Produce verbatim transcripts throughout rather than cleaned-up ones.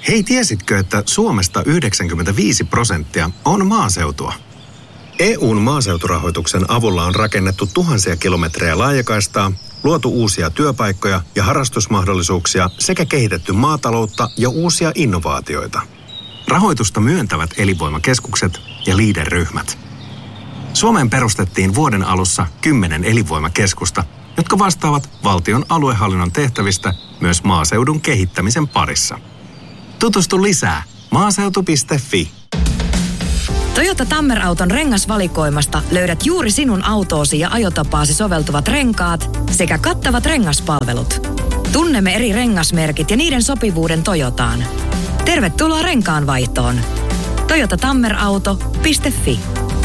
Hei, tiesitkö, että Suomesta yhdeksänkymmentäviisi prosenttia on maaseutua? E U:n maaseuturahoituksen avulla on rakennettu tuhansia kilometrejä laajakaistaa, luotu uusia työpaikkoja ja harrastusmahdollisuuksia sekä kehitetty maataloutta ja uusia innovaatioita. Rahoitusta myöntävät elinvoimakeskukset ja Leader-ryhmät. Suomeen perustettiin vuoden alussa kymmenen elinvoimakeskusta, jotka vastaavat valtion aluehallinnon tehtävistä myös maaseudun kehittämisen parissa. Tutustu lisää maaseutu piste fi. Toyota Tammer-auton rengasvalikoimasta löydät juuri sinun autoosi ja ajotapaasi soveltuvat renkaat sekä kattavat rengaspalvelut. Tunnemme eri rengasmerkit ja niiden sopivuuden Toyotaan. Tervetuloa renkaanvaihtoon. toyota tammer auto piste fi.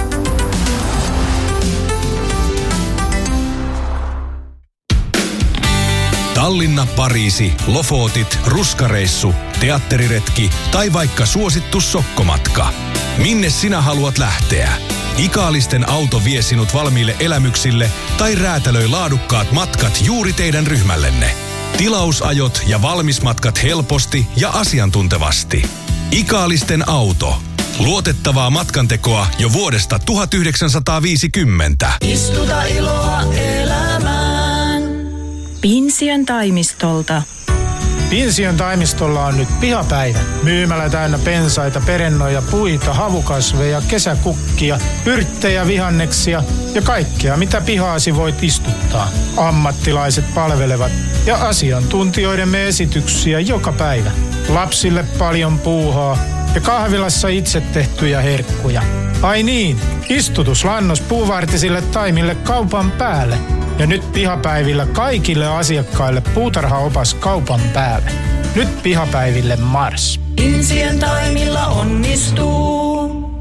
Tallinna, Pariisi, Lofotit, Ruskareissu, teatteriretki tai vaikka suosittu sokkomatka. Minne sinä haluat lähteä? Ikaalisten auto vie sinut valmiille elämyksille tai räätälöi laadukkaat matkat juuri teidän ryhmällenne. Tilausajot ja valmismatkat helposti ja asiantuntevasti. Ikaalisten auto. Luotettavaa matkantekoa jo vuodesta tuhatyhdeksänsataaviisikymmentä. Istuta iloa elämään. Pinsiön toimistolta. Pinsiön taimistolla on nyt pihapäivä. Myymälä täynnä pensaita, perennoja, puita, havukasveja, kesäkukkia, yrttejä, vihanneksia ja kaikkea, mitä pihaasi voit istuttaa. Ammattilaiset palvelevat ja asiantuntijoidemme esityksiä joka päivä. Lapsille paljon puuhaa ja kahvilassa itse tehtyjä herkkuja. Ai niin, istutuslannos puuvartisille taimille kaupan päälle. Ja nyt pihapäivillä kaikille asiakkaille puutarhaopas kaupan päälle. Nyt pihapäiville Mars. Insien taimilla onnistuu.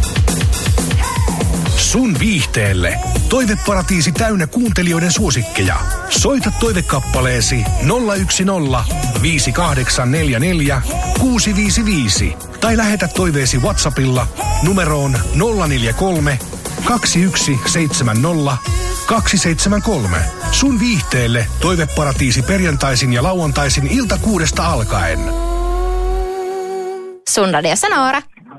Sun viihteelle toiveparatiisi täynnä kuuntelijoiden suosikkeja. Soita toivekappaleesi nolla yksi nolla viisi kahdeksan neljä neljä kuusi viisi viisi tai lähetä toiveesi WhatsAppilla numeroon nolla neljä kolme kaksi yksi seitsemän nolla kaksi seitsemän kolme. Sun viihteelle toiveparatiisi perjantaisin ja lauantaisin ilta kuudesta alkaen. Sun radiossa Noora.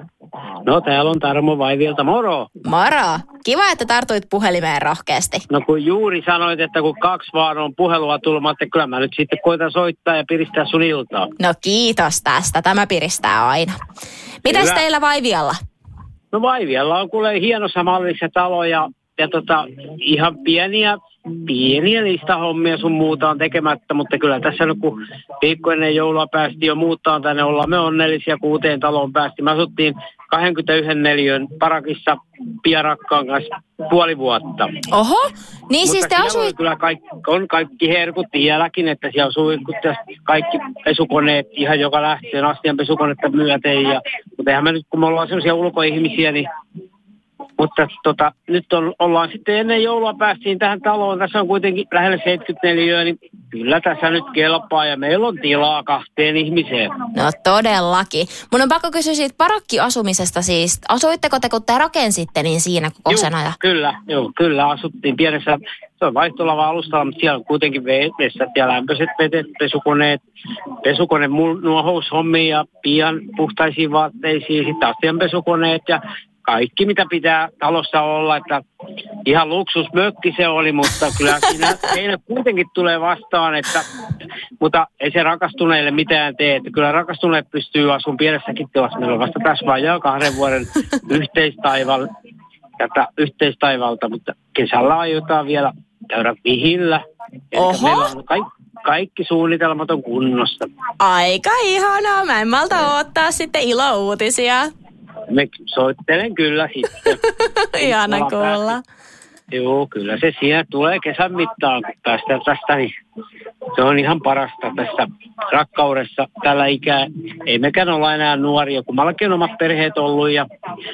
No täällä on Tarmo Vaivilta, moro. Moro. Kiva, että tartuit puhelimeen rohkeasti. No kun juuri sanoit, että kun kaksi vaan on puhelua tullut, että kyllä mä nyt sitten koitan soittaa ja piristää sun iltaa. No kiitos tästä, tämä piristää aina. Mitäs kyllä teillä Vaivialla? No Vaivialla on kuule hienossa mallissa talo ja, ja tota, ihan pieniä, pieniä niistä hommia sun muuta on tekemättä, mutta kyllä tässä nyt kun viikko ennen joulua päästiin jo muuttaa tänne, ollaan me onnellisia, kun uuteen taloon päästiin. Me asuttiin kaksikymmentäyksi neliön parakissa Piarakkaan kanssa puoli vuotta. Oho, niin siis te asuit... Kyllä kaikki, on kaikki herkut tielläkin, että siellä asui kaikki pesukoneet ihan joka lähtöön astian pesukonetta myöten. Ja, mutta eihän me nyt, kun me ollaan sellaisia ulkoihmisiä, niin... Mutta tota, nyt on, ollaan sitten ennen joulua päästiin tähän taloon. Tässä on kuitenkin lähellä seitsemänkymmentäneljä, niin kyllä tässä nyt kelpaa ja meillä on tilaa kahteen ihmiseen. No todellakin. Mun on pakko kysyä siitä parokkiasumisesta siis. Asuitteko te, kun te rakensitte, niin siinä koko sen ajan? Kyllä, joo, kyllä asuttiin pienessä, se on vaihtolava alustalla, mutta siellä on kuitenkin vessat ja lämpöiset vetet, pesukoneet, pesukone nuohoushommia ja pian puhtaisiin vaatteisiin, sitten astian pesukoneet ja kaikki, mitä pitää talossa olla, että ihan luksusmökki se oli, mutta kyllä siinä teille kuitenkin tulee vastaan, että, mutta ei se rakastuneille mitään tee, että kyllä rakastuneet pystyy asumaan pienessäkin tilassa. Meillä on vasta tässä vajaa kahden vuoden yhteistaival, yhteistaivalta, mutta kesällä aiotaan vielä käydä vihillä. Oho! Meillä on kaikki, kaikki suunnitelmat on kunnossa. Aika ihanaa, mä en malta odottaa sitten ilouutisia. Me soittelen kyllä sitten. Ihana kuulla. Joo, kyllä se siinä tulee kesän mittaan, kun päästään tästä, niin se on ihan parasta tässä rakkaudessa tällä ikää. Ei mekään olla enää nuoria, kun meilläkin on omat perheet ollut ja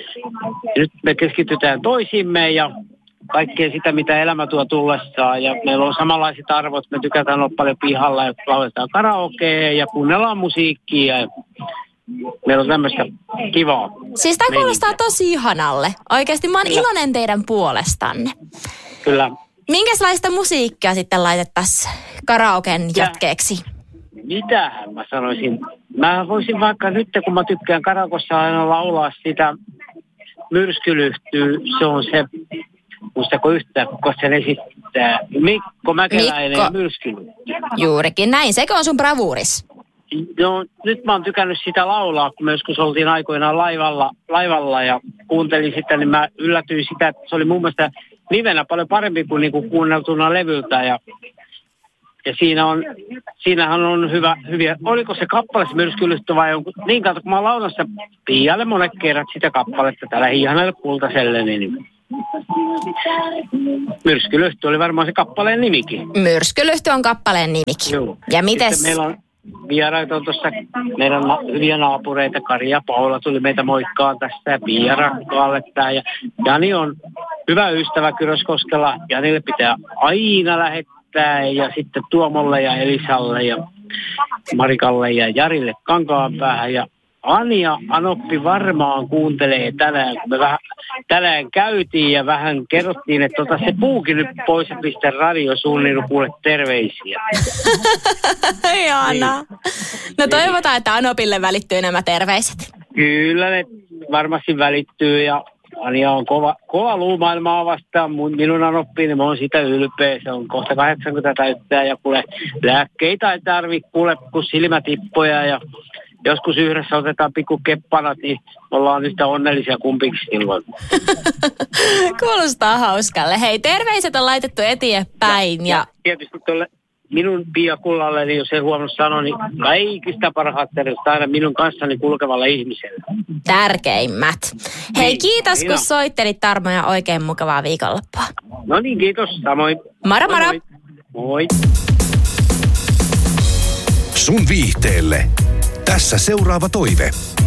nyt me keskitytään toisimme ja kaikkea sitä, mitä elämä tuo tullessaan. Ja meillä on samanlaiset arvot, me tykätään olla paljon pihalla ja lauletaan karaokea ja kuunnellaan musiikkia ja meillä on tämmöistä kivaa. Siis tämä kuulostaa tosi ihanalle. Oikeasti mä oon kyllä iloinen teidän puolestanne. Kyllä. Minkälaista musiikkia sitten laitettaisiin karaoken jatkeeksi? mitähän mä sanoisin. Mä voisin vaikka nyt, kun mä tykkään karaokossa aina laulaa sitä Myrskylyhtyä, se on se, muistako yhtään, kuka sen esittää, Mikko Mäkeläinen Mikko. Ja Myrskylyhty. Juurikin näin, sekö on sun bravuuris? No nyt mä oon tykännyt sitä laulaa, kun me joskus oltiin aikoinaan laivalla, laivalla ja kuuntelin sitä, niin mä yllätyin sitä, että se oli mun mielestä livenä paljon parempi kuin niinku kuunneltuna levyltä ja Ja siinä on, siinähän on hyvä, hyviä, oliko se kappale se Myrskylyhty vai onko, niin kato kun mä laulan sitä Pialle monet kerrat sitä kappaletta täällä ihanalle kultaselle, niin Myrskylyhty oli varmaan se kappaleen nimikin. Myrskylyhty on kappaleen nimikin. Joo. Ja mites? Sitten meillä on vieraita on tuossa, meidän na- hyviä naapureita, Kari ja Paula tuli meitä moikkaan tästä ja Pia rakkaalle tää. Ja Jani on hyvä ystävä Kyröskoskella, Janille pitää aina lähettää. Ja sitten Tuomolle ja Elisalle ja Marikalle ja Jarille Kankaanpäähän. Ja Anja Anoppi varmaan kuuntelee tänään, kun me vähän tänään käytiin ja vähän kerrottiin, että ota se puukin nyt pois ja pistä radio suun, niin kuule terveisiä. Ihana. No toivotaan, että Anopille välittyy nämä terveiset. Kyllä ne varmasti välittyy ja Anja on kova, kova luumaailmaa vastaan. Minun anoppiini, mä oon sitä ylpeä. Se on kohta kahdeksankymmentä täyttää ja kuule lääkkeitä ei tarvitse, kuule kun silmätippoja ja joskus yhdessä otetaan pikku keppanat, niin ollaan yhtä onnellisia kumpiksi silloin. Kuulostaa hauskalle. Hei, terveiset on laitettu eteenpäin. Ja, ja... tietysti tuolle minun Pia Kullalle, niin jos ei huomannut sanoa, niin kaikista parhaat terveiset aina minun kanssani kulkevalle ihmiselle. Tärkeimmät. Hei, niin, kiitos Aina. kun soittelit, Tarmo, ja oikein mukavaa viikonloppua. No niin, kiitos. Samoin. Moro, moro. Moi. Moi. Sun viihteelle. Tässä seuraava toive.